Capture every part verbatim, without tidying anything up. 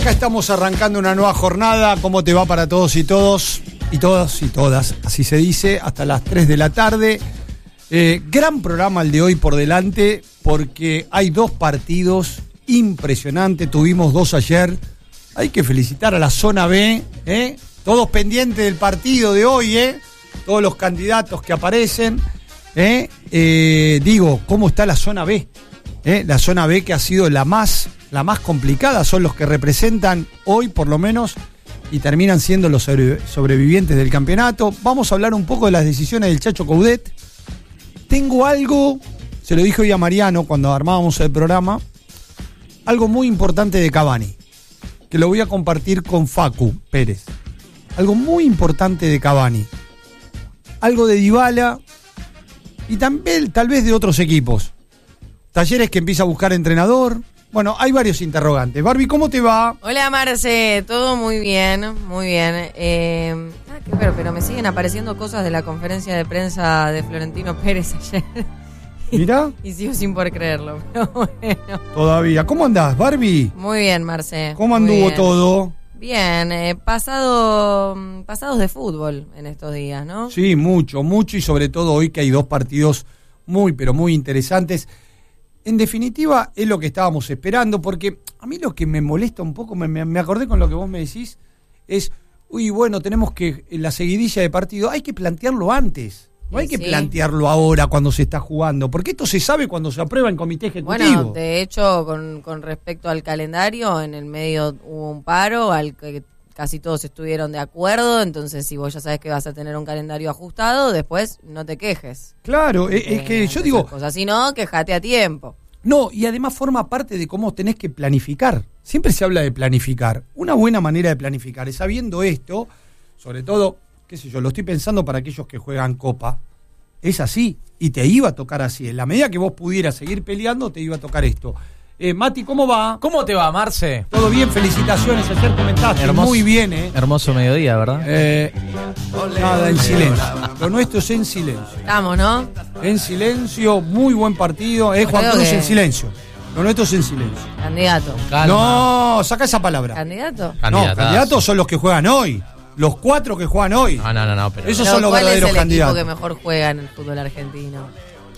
Acá estamos arrancando una nueva jornada. ¿Cómo te va para todos y todos? Y todas y todas, así se dice, hasta las tres de la tarde. Eh, gran programa el de hoy por delante, porque hay dos partidos impresionantes. Tuvimos dos ayer. Hay que felicitar a la zona B, ¿eh? Todos pendientes del partido de hoy, ¿eh? Todos los candidatos que aparecen. ¿eh? Eh, digo, ¿cómo está la zona B? ¿Eh? La zona B, que ha sido la más, la más complicada, son los que representan hoy, por lo menos, y terminan siendo los sobrevivientes del campeonato. Vamos a hablar un poco de las decisiones del Chacho Coudet. Tengo algo, se lo dije hoy a Mariano cuando armábamos el programa, algo muy importante de Cavani, que lo voy a compartir con Facu Pérez. Algo muy importante de Cavani. Algo de Dybala y también tal vez de otros equipos. Talleres que empieza a buscar entrenador. Bueno, hay varios interrogantes. Barbie, ¿cómo te va? Hola, Marce. Todo muy bien, muy bien. Eh, ah, qué ver, pero me siguen apareciendo cosas de la conferencia de prensa de Florentino Pérez ayer. ¿Mira? Y sigo sin poder creerlo, pero bueno. Todavía. ¿Cómo andás, Barbie? Muy bien, Marce. ¿Cómo anduvo todo? Bien, eh, pasado, pasados de fútbol en estos días, ¿no? Sí, mucho, mucho, y sobre todo hoy que hay dos partidos muy, pero muy interesantes. En definitiva, es lo que estábamos esperando, porque a mí lo que me molesta un poco, me, me acordé con lo que vos me decís, es, uy, bueno, tenemos que, la seguidilla de partido, hay que plantearlo antes, no hay sí, que sí. plantearlo ahora cuando se está jugando, porque esto se sabe cuando se aprueba en comité ejecutivo. Bueno, de hecho, con, con respecto al calendario, en el medio hubo un paro al que casi todos estuvieron de acuerdo, entonces si vos ya sabes que vas a tener un calendario ajustado, después no te quejes. Claro, es, es que yo digo... Cosas, si no, quejate a tiempo. No, y además forma parte de cómo tenés que planificar. Siempre se habla de planificar. Una buena manera de planificar es sabiendo esto, sobre todo, qué sé yo, lo estoy pensando para aquellos que juegan Copa, es así, y te iba a tocar así. En la medida que vos pudieras seguir peleando, te iba a tocar esto. Eh, Mati, ¿cómo va? ¿Cómo te va, Marce? Todo bien, felicitaciones. Ayer comentaste Hermoso, muy bien, ¿eh? Hermoso mediodía, ¿verdad? Eh, nada, en silencio. Lo nuestro es en silencio. Estamos, ¿no? En silencio, muy buen partido. Eh, Juan Cruz, que... en silencio. Lo nuestro es en silencio. Candidato. Calma. No, saca esa palabra. ¿Candidato? No, candidatos son los que juegan hoy. Los cuatro que juegan hoy. No, no, no, no pero esos pero son los verdaderos candidatos. ¿Cuál es el equipo que mejor juega en el fútbol argentino?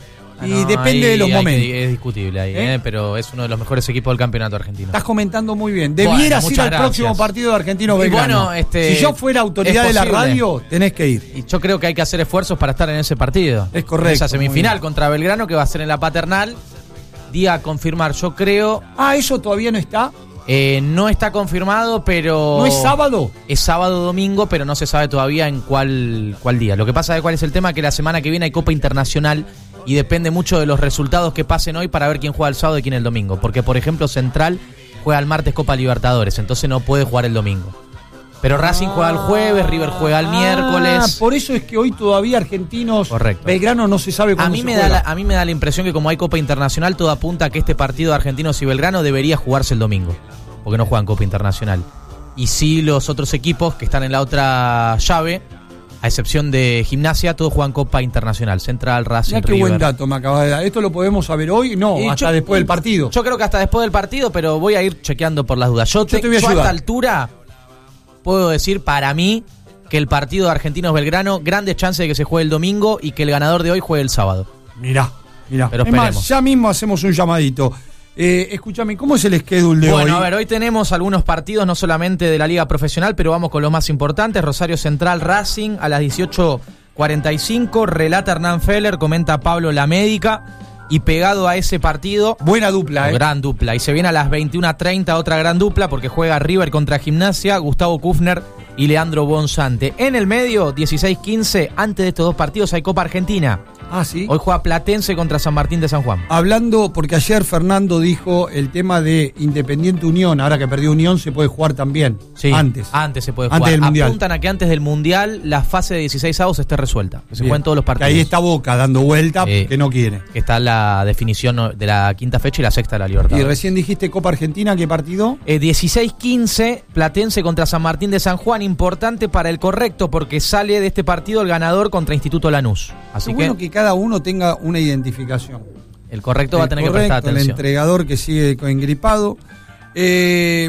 Y no, depende ahí, de los ahí momentos. Es discutible ahí, ¿Eh? ¿eh? Pero es uno de los mejores equipos del campeonato argentino. Estás comentando muy bien. Debieras bueno, ir al gracias. próximo partido de Argentino Y Belgrano. bueno, este, si yo fuera autoridad de la radio, tenés que ir. Y yo creo que hay que hacer esfuerzos para estar en ese partido. Es correcto. En esa semifinal contra Belgrano, que va a ser en la Paternal. Día a confirmar, yo creo. Ah, ¿eso todavía no está? Eh, no está confirmado, pero... ¿No es sábado? Es sábado domingo, pero no se sabe todavía en cuál, cuál día. Lo que pasa es cuál es el tema, que la semana que viene hay Copa Internacional y depende mucho de los resultados que pasen hoy para ver quién juega el sábado y quién el domingo. Porque, por ejemplo, Central juega el martes Copa Libertadores, entonces no puede jugar el domingo. Pero Racing ah, juega el jueves, River juega el ah, miércoles. Por eso es que hoy todavía Argentinos, correcto. Belgrano no se sabe cuándo a mí se me juega. Da la, a mí me da la impresión que como hay Copa Internacional, todo apunta a que este partido de Argentinos y Belgrano debería jugarse el domingo, porque no juegan Copa Internacional. Y sí, los otros equipos que están en la otra llave, a excepción de Gimnasia, todos juegan Copa Internacional. Central, Racing, Mirá qué River. buen dato me acabas de dar. ¿Esto lo podemos saber hoy? No, y hasta yo, después del partido. Yo creo que hasta después del partido, pero voy a ir chequeando por las dudas. Yo, yo te, te voy a yo ayudar. A esta altura puedo decir para mí que el partido de Argentinos-Belgrano, grandes chances de que se juegue el domingo y que el ganador de hoy juegue el sábado. Mirá, mirá. Pero es esperemos. más, ya mismo hacemos un llamadito. Eh, escúchame, ¿cómo es el schedule de bueno, hoy? Bueno, a ver, hoy tenemos algunos partidos, no solamente de la Liga Profesional, pero vamos con los más importantes. Rosario Central, Racing, a las dieciocho cuarenta y cinco. Relata Hernán Feller, comenta Pablo La Médica. Y pegado a ese partido... Buena dupla, ¿eh? Gran dupla. Y se viene a las veintiuna treinta otra gran dupla, porque juega River contra Gimnasia, Gustavo Kufner y Leandro Bonsante. En el medio, dieciséis quince, antes de estos dos partidos hay Copa Argentina. Ah, sí. Hoy juega Platense contra San Martín de San Juan. Hablando, porque ayer Fernando dijo el tema de Independiente Unión, ahora que perdió Unión se puede jugar también. Sí, antes. Antes se puede antes jugar. Del mundial. Apuntan a que antes del Mundial la fase de dieciséis avos esté resuelta. Que se Bien. jueguen todos los partidos. Que ahí está Boca dando vuelta, eh, que no quiere. Que está la definición de la quinta fecha y la sexta de la Libertadores. Y recién dijiste Copa Argentina, ¿qué partido? Eh, dieciséis quince, Platense contra San Martín de San Juan. Importante para el correcto, porque sale de este partido el ganador contra Instituto Lanús. Así es que, bueno que cada uno tenga una identificación. El correcto el va a tener correcto, que prestar atención. El entregador que sigue engripado. Eh,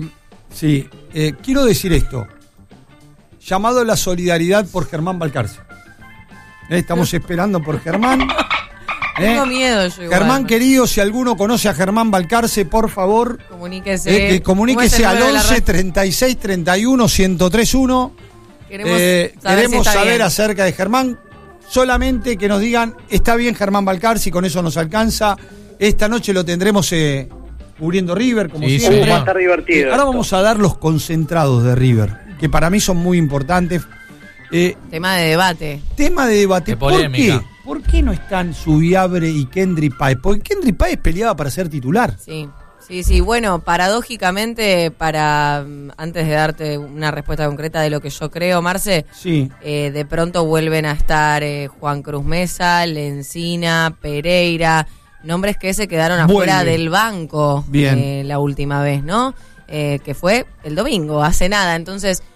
Sí, eh, quiero decir esto. Llamado a la solidaridad por Germán Balcarce. Eh, estamos esperando por Germán. Eh. Tengo miedo yo igual. Germán querido, si alguno conoce a Germán Balcarce, por favor, comuníquese. eh, que comuníquese al once treinta y seis treinta y uno ciento tres uno. Queremos eh, saber, queremos si está saber bien. acerca de Germán. Solamente que nos digan, está bien Germán Balcarce y con eso nos alcanza. Esta noche lo tendremos eh, cubriendo River, como Sí, siempre. sí. Va a estar divertido. Ahora vamos a dar los concentrados de River, que para mí son muy importantes. Eh, Tema de debate. tema de debate. De ¿Por polémica. qué? ¿Por qué no están Subiabre y Kendry Páez? Porque Kendry Páez peleaba para ser titular. Sí, sí, sí. Bueno, paradójicamente, para mm, antes de darte una respuesta concreta de lo que yo creo, Marce, Sí. eh, de pronto vuelven a estar eh, Juan Cruz Mesa, Lencina, Pereira, nombres que se quedaron afuera Vuelve. del banco Bien. eh, la última vez, ¿no? Eh, que fue el domingo, hace nada. Entonces,